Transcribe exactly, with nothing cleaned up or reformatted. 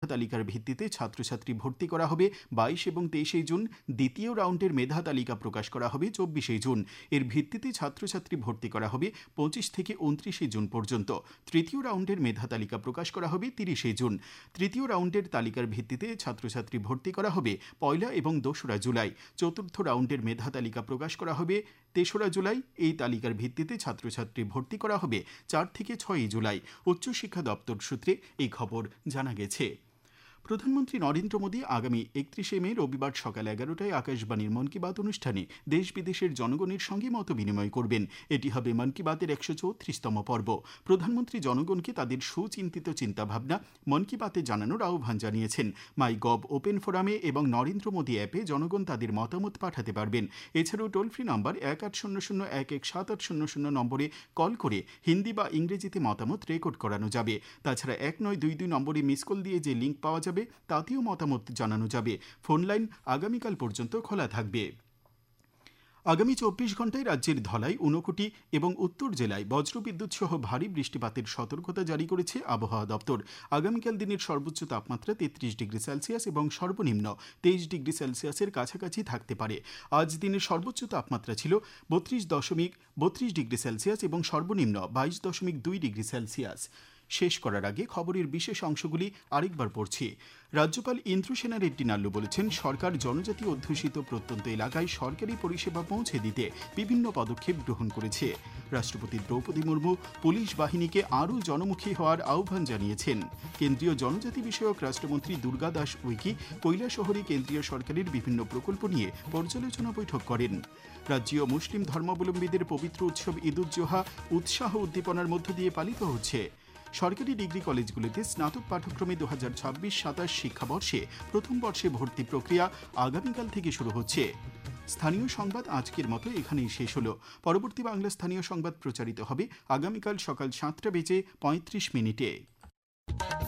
তালিকার ভিত্তিতে ছাত্রছাত্রী ভর্তি করা হবে বাইশ এবং তেইশে জুন। দ্বিতীয় রাউন্ডের মেধা তালিকা প্রকাশ করা হবে চব্বিশে জুন। এর ভিত্তিতে ছাত্রছাত্রী ভর্তি করা হবে পঁচিশ থেকে উনত্রিশে জুন পর্যন্ত। তৃতীয় রাউন্ডের মেধা তালিকা প্রকাশ করা হবে তিরিশে জুন। তৃতীয় রাউন্ডের তালিকার ভিত্তিতে ছাত্রছাত্রী ভর্তি করা হবে পয়লা এবং দোসরা জুলাই। চতুর্থ রাউন্ডের মেধা তালিকা প্রকাশ করা হবে তেসরা জুলাই। এই তালিকার ভিত্তিতে ছাত্রছাত্রী ভর্তি করা হবে চার থেকে ছয়ই জুলাই। উচ্চশিক্ষা দপ্তর সূত্রে এই খবর জানা গেছে। প্রধানমন্ত্রী নরেন্দ্র মোদী আগামী একত্রিশে মে রবিবার সকাল এগারোটায় আকাশবাণীর মন কি বাত অনুষ্ঠানে দেশ বিদেশের জনগণের সঙ্গে মত বিনিময় করবেন। এটি হবে মন কি বাতের একশো চৌত্রিশতম পর্ব। প্রধানমন্ত্রী জনগণকে তাদের সুচিন্তিত চিন্তাভাবনা মন কি বাতে জানানোর আহ্বান জানিয়েছেন। মাই গভ ওপেন ফোরামে এবং নরেন্দ্র মোদী অ্যাপে জনগণ তাদের মতামত পাঠাতে পারবেন। এছাড়াও টোল ফ্রি নম্বর এক আট শূন্য শূন্য এক এক সাত আট শূন্য শূন্য নম্বরে কল করে হিন্দি বা ইংরেজিতে মতামত রেকর্ড করানো যাবে। তাছাড়া এক নয় দুই দুই নম্বরে মিস কল দিয়ে যে লিঙ্ক পাওয়া যাবে তাতেও মতামত জানানো যাবে। ফোন লাইন আগামীকাল পর্যন্ত খোলা থাকবে। আগামী চব্বিশ ঘন্টায় রাজ্যের ধলাই, ঊনকোটি এবং উত্তর জেলায় বজ্রবিদ্যুৎ সহ ভারী বৃষ্টিপাতের সতর্কতা জারি করেছে আবহাওয়া দপ্তর। আগামীকাল দিনের সর্বোচ্চ তাপমাত্রা তেত্রিশ ডিগ্রি সেলসিয়াস এবং সর্বনিম্ন তেইশ ডিগ্রি সেলসিয়াসের কাছাকাছি থাকতে পারে। আজ দিনের সর্বোচ্চ তাপমাত্রা ছিল বত্রিশ দশমিক বত্রিশ ডিগ্রি সেলসিয়াস এবং সর্বনিম্ন বাইশ দশমিক দুই ডিগ্রি সেলসিয়াস। শেষ করার আগে খবরের বিশেষ অংশগুলি আরেকবার পড়ছি। রাজ্যপাল ইন্দ্রসেনা রেড্ডি নাল্লু বলেছেন, সরকার জনজাতি অধ্যুষিত প্রত্যন্ত এলাকায় সরকারি পরিষেবা পৌঁছে দিতে বিভিন্ন পদক্ষেপ গ্রহণ করেছে। রাষ্ট্রপতি দ্রৌপদী মুর্মু পুলিশ বাহিনীকে আরও জনমুখী হওয়ার আহ্বান জানিয়েছেন। কেন্দ্রীয় জনজাতি বিষয়ক রাষ্ট্রমন্ত্রী দুর্গা দাস উইকি কৈলাসহরে কেন্দ্রীয় সরকারের বিভিন্ন প্রকল্প নিয়ে পর্যালোচনা বৈঠক করেন। রাজ্যীয় মুসলিম ধর্মাবলম্বীদের পবিত্র উৎসব ঈদ উজ জোহা উৎসাহ উদ্দীপনার মধ্য দিয়ে পালিত হচ্ছে। সরকারি ডিগ্রি কলেজগুলিতে স্নাতক পাঠ্যক্রমে দু হাজার ছাব্বিশ সাতাশ শিক্ষাবর্ষে প্রথম বর্ষে ভর্তি প্রক্রিয়া আগামীকাল থেকে শুরু হচ্ছে। স্থানীয় সংবাদ আজকের মতো এখানেই শেষ হলো। পরবর্তী বাংলা স্থানীয় সংবাদ প্রচারিত হবে আগামীকাল সকাল সাতটা বেজে পঁয়ত্রিশ মিনিটে।